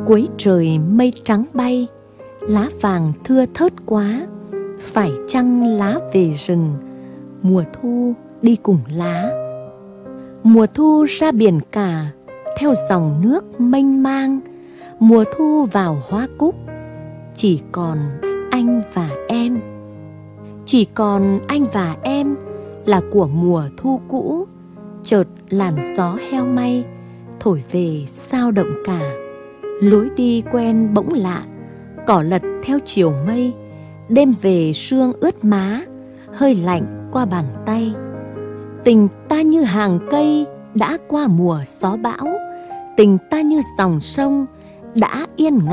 Cuối trời mây trắng bay, lá vàng thưa thớt quá. Phải chăng lá về rừng, mùa thu đi cùng lá. Mùa thu ra biển cả, theo dòng nước mênh mang. Mùa thu vào hoa cúc, chỉ còn anh và em. Chỉ còn anh và em là của mùa thu cũ. Chợt làn gió heo may thổi về sao động cả. Lối đi quen bỗng lạ, cỏ lật theo chiều mây. Đêm về sương ướt má, hơi lạnh qua bàn tay. Tình ta như hàng cây đã qua mùa gió bão. Tình ta như dòng sông đã yên ngả.